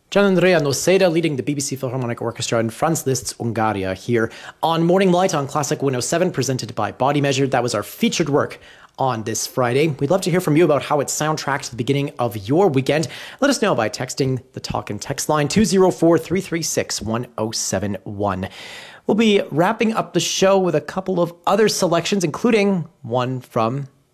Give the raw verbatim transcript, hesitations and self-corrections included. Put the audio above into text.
Gianandrea Noceda leading the B B C Philharmonic Orchestra and Franz Liszt's Ungaria here on Morning Light on Classic one oh seven, presented by Body Measured. That was our featured work on this Friday. We'd love to hear from you about how it soundtracked the beginning of your weekend. Let us know by texting the Talk and Text line two oh four, three three six, one oh seven one. We'll be wrapping up the show with a couple of other selections, including one from